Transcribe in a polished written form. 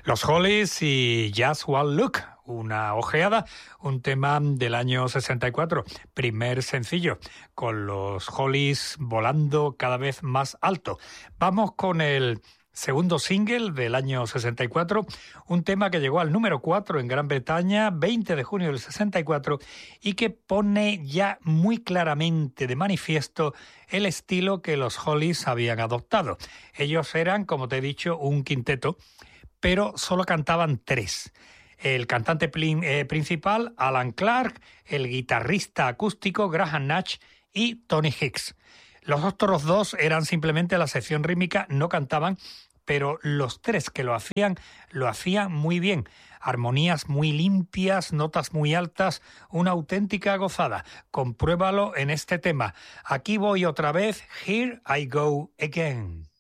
Los Hollies y Just One Look, una ojeada, un tema del año 64, primer sencillo, con los Hollies volando cada vez más alto. Vamos con el segundo single del año 64, un tema que llegó al número 4 en Gran Bretaña, 20 de junio del 64, y que pone ya muy claramente de manifiesto el estilo que los Hollies habían adoptado. Ellos eran, como te he dicho, un quinteto, pero solo cantaban tres. El cantante principal, Alan Clark, el guitarrista acústico, Graham Nash, y Tony Hicks. Los otros dos eran simplemente la sección rítmica, no cantaban, pero los tres que lo hacían muy bien. Armonías muy limpias, notas muy altas, una auténtica gozada. Compruébalo en este tema. Aquí voy otra vez, Here I Go Again.